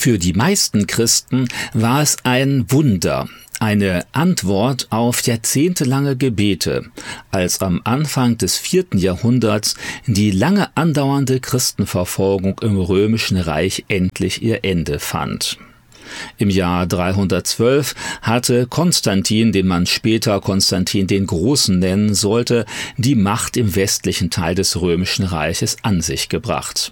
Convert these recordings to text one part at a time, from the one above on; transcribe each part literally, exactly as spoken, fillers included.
Für die meisten Christen war es ein Wunder, eine Antwort auf jahrzehntelange Gebete, als am Anfang des vierten Jahrhunderts die lange andauernde Christenverfolgung im Römischen Reich endlich ihr Ende fand. Im Jahr dreihundertzwölf hatte Konstantin, den man später Konstantin den Großen nennen sollte, die Macht im westlichen Teil des Römischen Reiches an sich gebracht.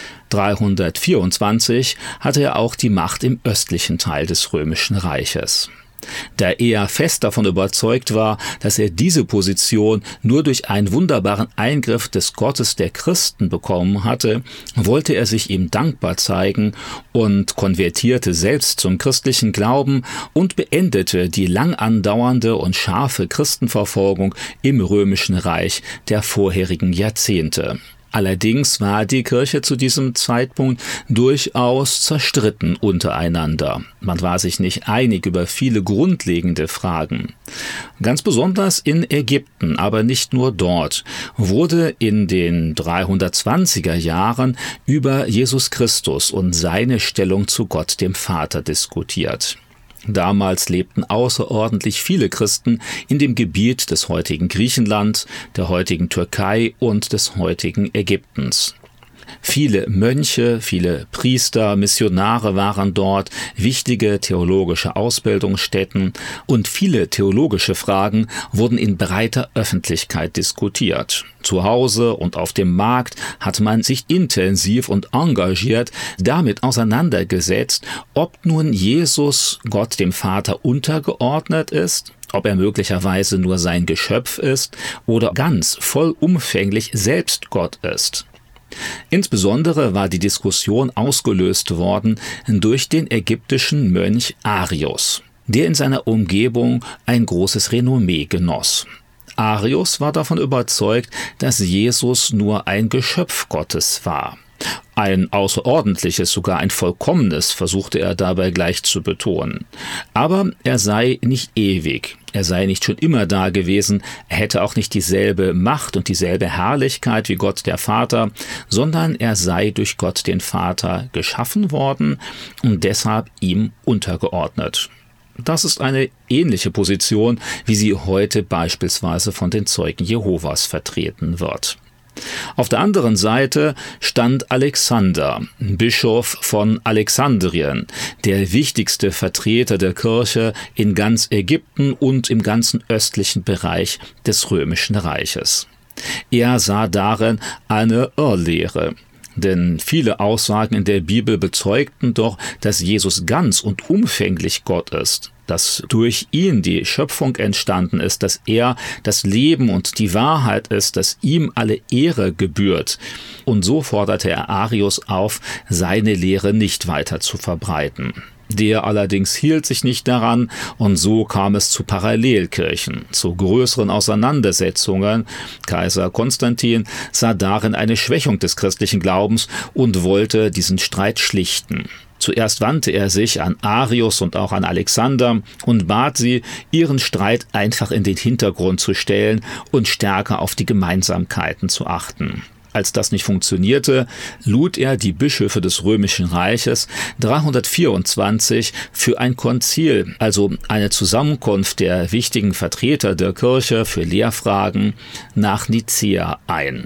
dreihundertvierundzwanzig hatte er auch die Macht im östlichen Teil des Römischen Reiches. Da er fest davon überzeugt war, dass er diese Position nur durch einen wunderbaren Eingriff des Gottes der Christen bekommen hatte, wollte er sich ihm dankbar zeigen und konvertierte selbst zum christlichen Glauben und beendete die lang andauernde und scharfe Christenverfolgung im Römischen Reich der vorherigen Jahrzehnte. Allerdings war die Kirche zu diesem Zeitpunkt durchaus zerstritten untereinander. Man war sich nicht einig über viele grundlegende Fragen. Ganz besonders in Ägypten, aber nicht nur dort, wurde in den dreihundertzwanziger Jahren über Jesus Christus und seine Stellung zu Gott dem Vater diskutiert. Damals lebten außerordentlich viele Christen in dem Gebiet des heutigen Griechenland, der heutigen Türkei und des heutigen Ägyptens. Viele Mönche, viele Priester, Missionare waren dort, wichtige theologische Ausbildungsstätten, und viele theologische Fragen wurden in breiter Öffentlichkeit diskutiert. Zu Hause und auf dem Markt hat man sich intensiv und engagiert damit auseinandergesetzt, ob nun Jesus Gott dem Vater untergeordnet ist, ob er möglicherweise nur sein Geschöpf ist oder ganz vollumfänglich selbst Gott ist. Insbesondere war die Diskussion ausgelöst worden durch den ägyptischen Mönch Arius, der in seiner Umgebung ein großes Renommee genoss. Arius war davon überzeugt, dass Jesus nur ein Geschöpf Gottes war. Ein außerordentliches, sogar ein vollkommenes, versuchte er dabei gleich zu betonen. Aber er sei nicht ewig, er sei nicht schon immer da gewesen, er hätte auch nicht dieselbe Macht und dieselbe Herrlichkeit wie Gott der Vater, sondern er sei durch Gott den Vater geschaffen worden und deshalb ihm untergeordnet. Das ist eine ähnliche Position, wie sie heute beispielsweise von den Zeugen Jehovas vertreten wird. Auf der anderen Seite stand Alexander, Bischof von Alexandrien, der wichtigste Vertreter der Kirche in ganz Ägypten und im ganzen östlichen Bereich des Römischen Reiches. Er sah darin eine Irrlehre. Denn viele Aussagen in der Bibel bezeugten doch, dass Jesus ganz und umfänglich Gott ist, dass durch ihn die Schöpfung entstanden ist, dass er das Leben und die Wahrheit ist, dass ihm alle Ehre gebührt. Und so forderte er Arius auf, seine Lehre nicht weiter zu verbreiten. Der allerdings hielt sich nicht daran, und so kam es zu Parallelkirchen, zu größeren Auseinandersetzungen. Kaiser Konstantin sah darin eine Schwächung des christlichen Glaubens und wollte diesen Streit schlichten. Zuerst wandte er sich an Arius und auch an Alexander und bat sie, ihren Streit einfach in den Hintergrund zu stellen und stärker auf die Gemeinsamkeiten zu achten. Als das nicht funktionierte, lud er die Bischöfe des Römischen Reiches dreihundertvierundzwanzig für ein Konzil, also eine Zusammenkunft der wichtigen Vertreter der Kirche für Lehrfragen, nach Nicäa ein.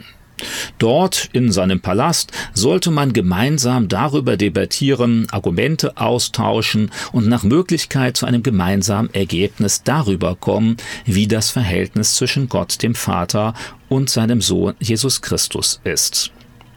Dort in seinem Palast sollte man gemeinsam darüber debattieren, Argumente austauschen und nach Möglichkeit zu einem gemeinsamen Ergebnis darüber kommen, wie das Verhältnis zwischen Gott, dem Vater, und seinem Sohn Jesus Christus ist.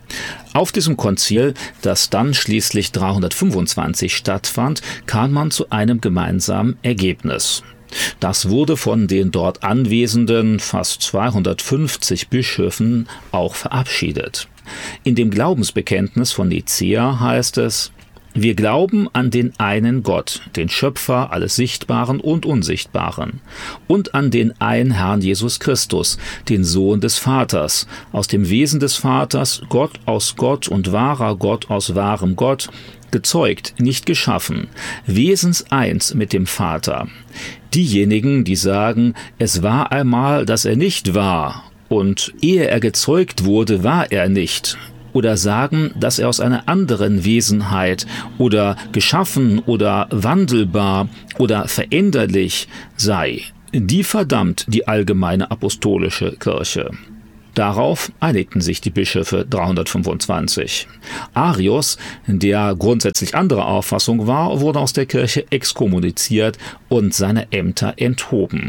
Auf diesem Konzil, das dann schließlich dreihundertfünfundzwanzig stattfand, kam man zu einem gemeinsamen Ergebnis. Das wurde von den dort anwesenden fast zweihundertfünfzig Bischöfen auch verabschiedet. In dem Glaubensbekenntnis von Nicäa heißt es: Wir glauben an den einen Gott, den Schöpfer alles Sichtbaren und Unsichtbaren, und an den einen Herrn Jesus Christus, den Sohn des Vaters, aus dem Wesen des Vaters, Gott aus Gott und wahrer Gott aus wahrem Gott, gezeugt, nicht geschaffen, wesenseins mit dem Vater. Diejenigen, die sagen, es war einmal, dass er nicht war, und ehe er gezeugt wurde, war er nicht, oder sagen, dass er aus einer anderen Wesenheit oder geschaffen oder wandelbar oder veränderlich sei, die verdammt die allgemeine apostolische Kirche. Darauf einigten sich die Bischöfe dreihundertfünfundzwanzig. Arius, der grundsätzlich anderer Auffassung war, wurde aus der Kirche exkommuniziert und seine Ämter enthoben.